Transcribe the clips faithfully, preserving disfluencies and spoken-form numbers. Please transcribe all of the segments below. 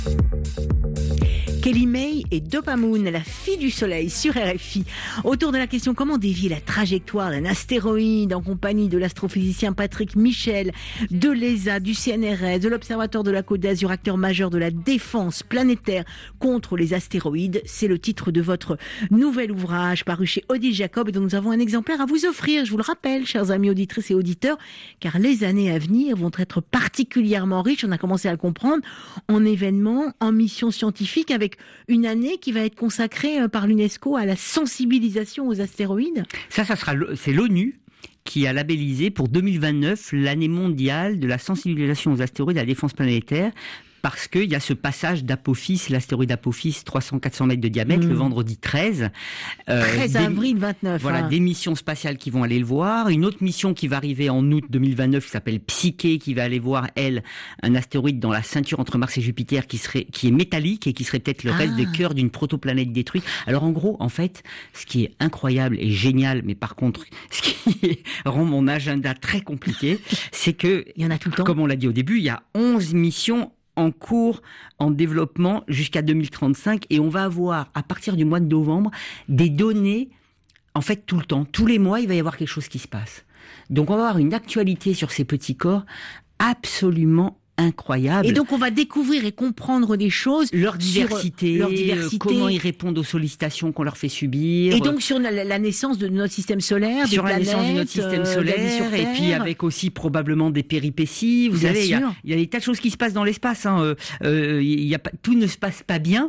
Kelly May et Dopamoon, la fille du soleil sur R F I. Autour de la question comment dévier la trajectoire d'un astéroïde en compagnie de l'astrophysicien Patrick Michel, de l'E S A, du C N R S, de l'Observatoire de la Côte d'Azur, acteur majeur de la défense planétaire contre les astéroïdes. C'est le titre de votre nouvel ouvrage paru chez Odile Jacob et dont nous avons un exemplaire à vous offrir. Je vous le rappelle, chers amis auditrices et auditeurs, car les années à venir vont être particulièrement riches, on a commencé à le comprendre, en événements, en missions scientifiques, avec une année qui va être consacrée par l'UNESCO à la sensibilisation aux astéroïdes. Ça, ça sera, c'est l'ONU qui a labellisé pour deux mille vingt-neuf l'année mondiale de la sensibilisation aux astéroïdes à la défense planétaire. Parce qu'il y a ce passage d'Apophis, l'astéroïde Apophis, trois cents à quatre cents mètres de diamètre, mmh. le vendredi treize. Euh, treize avril vingt-neuf. Voilà, hein. des missions spatiales qui vont aller le voir. Une autre mission qui va arriver en août deux mille vingt-neuf, qui s'appelle Psyché, qui va aller voir, elle, un astéroïde dans la ceinture entre Mars et Jupiter, qui serait, qui est métallique et qui serait peut-être le ah. reste des cœurs d'une protoplanète détruite. Alors, en gros, en fait, ce qui est incroyable et génial, mais par contre, ce qui rend mon agenda très compliqué, c'est que, il y en a tout le temps. Comme on l'a dit au début, il y a onze missions en cours, en développement jusqu'à deux mille trente-cinq, et on va avoir, à partir du mois de novembre, des données, en fait, tout le temps. Tous les mois, il va y avoir quelque chose qui se passe. Donc, on va avoir une actualité sur ces petits corps absolument incroyable. Et donc on va découvrir et comprendre des choses, leur diversité, leur diversité, comment ils répondent aux sollicitations qu'on leur fait subir. Et donc sur la, la naissance de notre système solaire, sur des la planètes, naissance de notre système solaire, et puis avec aussi probablement des péripéties. Vous bien savez, il y, y a des tas de choses qui se passent dans l'espace. Hein. Euh, y a pas, tout ne se passe pas bien.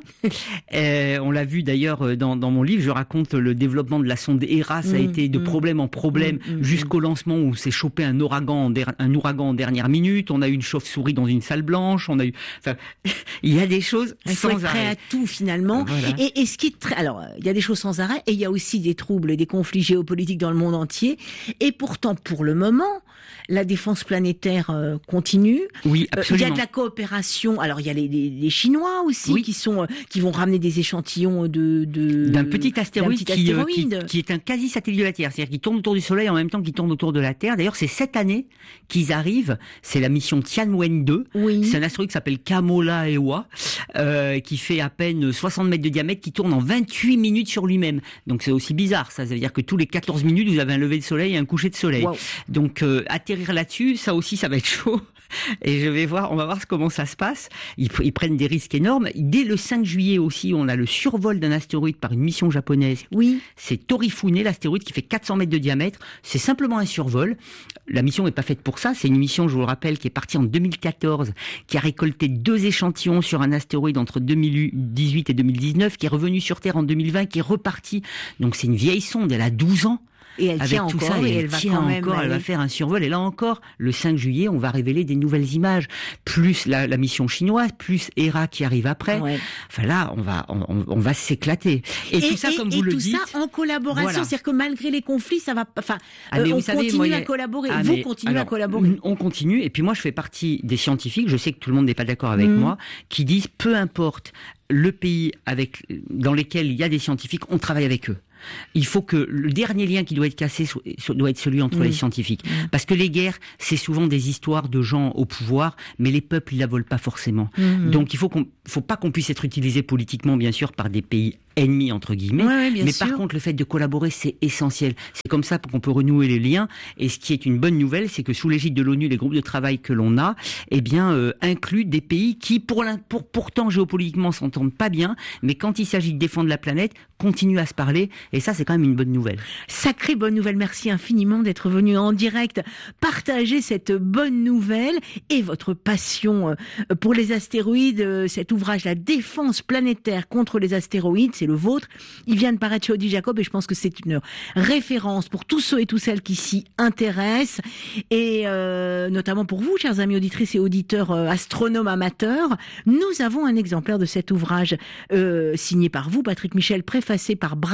euh, on l'a vu d'ailleurs dans, dans mon livre. Je raconte le développement de la sonde Hera. Ça a mmh, été de mmh, problème en problème mmh, jusqu'au lancement où s'est chopé un ouragan, en der, un ouragan en dernière minute. On a eu une chauve-souris dans une salle blanche, on a eu, enfin, il y a des choses il sans faut être prêt arrêt. à tout finalement. Voilà. Et, et ce qui est très, alors, il y a des choses sans arrêt et il y a aussi des troubles et des conflits géopolitiques dans le monde entier. Et pourtant, pour le moment, la défense planétaire euh, continue. Oui, absolument. Euh, il y a de la coopération. Alors, il y a les, les, les Chinois aussi oui. qui sont, qui vont ramener des échantillons de, de d'un petit astéroïde, d'un petit qui, astéroïde. Euh, qui, qui est un quasi-satellite de la Terre, c'est-à-dire qui tourne autour du Soleil en même temps qu'il tourne autour de la Terre. D'ailleurs, c'est cette année qu'ils arrivent. C'est la mission Tianwen deux. Oui. C'est un astéroïde qui s'appelle Kamola-Ewa, euh, qui fait à peine soixante mètres de diamètre, qui tourne en vingt-huit minutes sur lui-même. Donc c'est aussi bizarre, ça. Ça veut dire que tous les quatorze minutes, vous avez un lever de soleil et un coucher de soleil. Wow. Donc euh, atterrir là-dessus, ça aussi, ça va être chaud. Et je vais voir, on va voir comment ça se passe. Ils, ils prennent des risques énormes. Dès le cinq juillet aussi, on a le survol d'un astéroïde par une mission japonaise. Oui. C'est Torifune, l'astéroïde qui fait quatre cents mètres de diamètre. C'est simplement un survol. La mission n'est pas faite pour ça. C'est une mission, je vous le rappelle, qui est partie en deux mille quatorze, qui a récolté deux échantillons sur un astéroïde entre deux mille dix-huit et deux mille dix-neuf, qui est revenu sur Terre en deux mille vingt, qui est reparti. Donc c'est une vieille sonde, elle a douze ans. Et elle avec tient tout encore, ça, et et elle, elle va tient quand même encore, aller... elle va faire un survol. Et là encore, le cinq juillet, on va révéler des nouvelles images. Plus la, la mission chinoise, plus Hera qui arrive après. Ouais. Enfin là, on va, on, on va s'éclater. Et, et tout ça, et, comme et vous le dites. Et tout ça en collaboration. Voilà. C'est-à-dire que malgré les conflits, ça va, enfin, ah, euh, on savez, continue moi, à collaborer. Ah, vous mais, continuez alors, à collaborer. On continue. Et puis moi, je fais partie des scientifiques. Je sais que tout le monde n'est pas d'accord avec mmh. moi, qui disent peu importe le pays avec, dans lequel il y a des scientifiques, on travaille avec eux. Il faut que le dernier lien qui doit être cassé doit être celui entre mmh. les scientifiques. Mmh. Parce que les guerres, c'est souvent des histoires de gens au pouvoir, mais les peuples, ils la volent pas forcément. Mmh. Donc il faut qu'on, faut pas qu'on puisse être utilisé politiquement, bien sûr, par des pays ennemis, entre guillemets. Ouais, mais sûr. Par contre, le fait de collaborer, c'est essentiel. C'est comme ça qu'on peut renouer les liens. Et ce qui est une bonne nouvelle, c'est que sous l'égide de l'ONU, les groupes de travail que l'on a, eh bien, euh, incluent des pays qui, pour, pour pourtant, géopolitiquement, s'entendent pas bien, mais quand il s'agit de défendre la planète, continuent à se parler. Et ça, c'est quand même une bonne nouvelle. Sacrée bonne nouvelle. Merci infiniment d'être venu en direct partager cette bonne nouvelle et votre passion pour les astéroïdes. Cet ouvrage, La défense planétaire contre les astéroïdes, c'est le vôtre. Il vient de paraître chez Odile Jacob et je pense que c'est une référence pour tous ceux et toutes celles qui s'y intéressent et euh, notamment pour vous, chers amis auditrices et auditeurs euh, astronomes amateurs. Nous avons un exemplaire de cet ouvrage euh, signé par vous, Patrick Michel, préfacé par Brian Messier.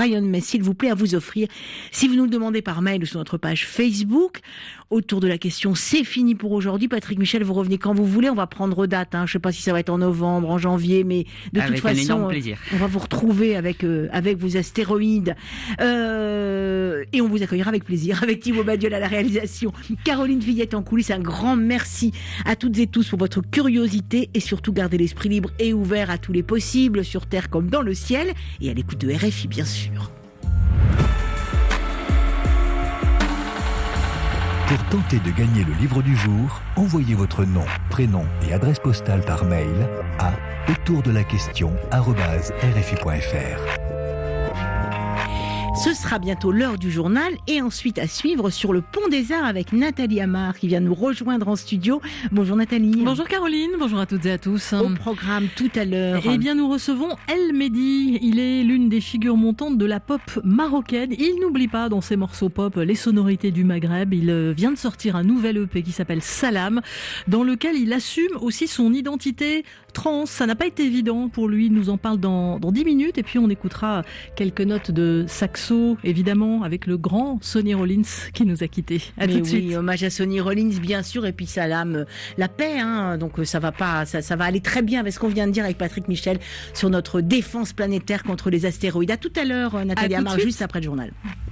s'il vous plaît, à vous offrir. Si vous nous le demandez par mail ou sur notre page Facebook, autour de la question, c'est fini pour aujourd'hui. Patrick Michel, vous revenez quand vous voulez. On va prendre date. Hein. Je ne sais pas si ça va être en novembre, en janvier, mais de avec toute façon, on va vous retrouver avec euh, avec vos astéroïdes. Euh, et on vous accueillera avec plaisir. Avec Thibaut Badiol à la réalisation, Caroline Villette en coulisses. Un grand merci à toutes et tous pour votre curiosité et surtout gardez l'esprit libre et ouvert à tous les possibles sur Terre comme dans le ciel et à l'écoute de R F I bien sûr. Pour tenter de gagner le livre du jour, envoyez votre nom, prénom et adresse postale par mail à autour de la question arobase r f i point f r. Ce sera bientôt l'heure du journal et ensuite à suivre sur le Pont des Arts avec Nathalie Amar qui vient nous rejoindre en studio. Bonjour Nathalie. Bonjour Caroline, bonjour à toutes et à tous. Au programme tout à l'heure. Eh bien nous recevons El Mehdi. Il est l'une des figures montantes de la pop marocaine. Il n'oublie pas dans ses morceaux pop les sonorités du Maghreb. Il vient de sortir un nouvel E P qui s'appelle Salam, dans lequel il assume aussi son identité trans. Ça n'a pas été évident pour lui. Il nous en parle dans, dans dix minutes et puis on écoutera quelques notes de saxo, évidemment, avec le grand Sonny Rollins qui nous a quittés. À Mais tout de oui, suite. hommage à Sonny Rollins, bien sûr, et puis Salam, la paix, hein, donc ça va pas, ça, ça va aller très bien avec ce qu'on vient de dire avec Patrick Michel sur notre défense planétaire contre les astéroïdes. À tout à l'heure, Nathalie À tout de Amar, suite. juste après le journal.